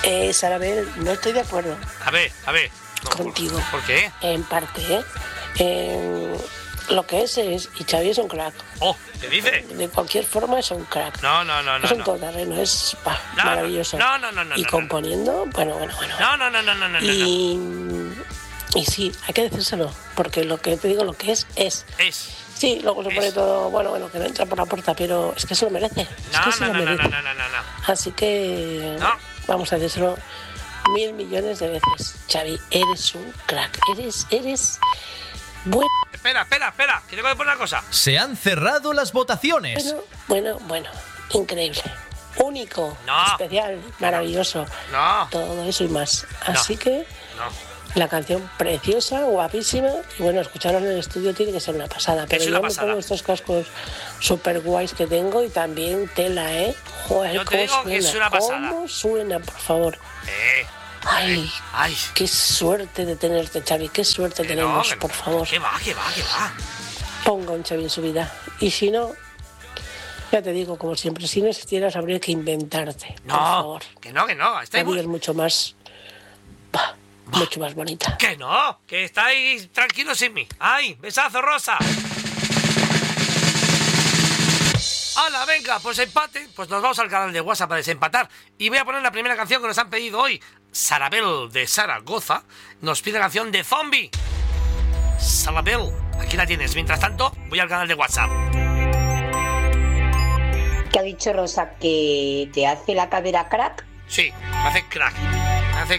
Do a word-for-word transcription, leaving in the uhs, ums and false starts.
Eh, Sarabel, no estoy de acuerdo. A ver, a ver. No, contigo. ¿Por, ¿Por qué? En parte, ¿eh? En lo que es es, y Xavi es un crack. Oh, ¿qué dice? De cualquier forma es un crack. No, no, no, no. Es un no. todoterreno, es pa, No, maravilloso. no, no, no, no, Y no, componiendo, bueno, bueno, bueno. No, no, no, no, no, no. Y, y sí, hay que decírselo, porque lo que te digo, lo que es, es. Es. Sí, luego se es. pone todo, bueno, bueno, que no entra por la puerta, pero es que se lo merece. Es No, que se no, lo no, no, merece. no, no, no, no. Así que No. vamos a decírselo mil millones de veces. Xavi, eres un crack, eres, eres bueno. Espera, espera, espera, que tengo que poner una cosa. Se han cerrado las votaciones. Bueno, bueno, bueno, increíble. Único, No. especial, maravilloso. No. Todo eso y más. Así No. que No. la canción preciosa, guapísima. Y bueno, escucharla en el estudio tiene que ser una pasada. Pero Es una yo pasada. me pongo estos cascos super guays que tengo y también tela, ¿eh? Joder, Yo te cómo digo que suena, es una pasada. ¿Cómo suena, por favor? Eh. Ay, Ay. qué suerte de tenerte, Xavi. Qué suerte Que no, tenemos, que no. por favor. Que va, que va, que va. Ponga un Xavi en su vida. Y si no, ya te digo, como siempre, si no existieras habría que inventarte, por No, favor. que no, que no. La Estáis vida muy... es mucho más... bah, mucho más bonita. Que no, que estáis tranquilos sin mí. ¡Ay, besazo, Rosa! ¡Hala, venga! Pues empate. Pues nos vamos al canal de WhatsApp para desempatar. Y voy a poner la primera canción que nos han pedido hoy. Sarabel de Zaragoza nos pide la canción de Zombie. Sarabel, aquí la tienes. Mientras tanto, voy al canal de WhatsApp. ¿Qué ha dicho Rosa? ¿Que te hace la cadera crack? Sí, me hace crack.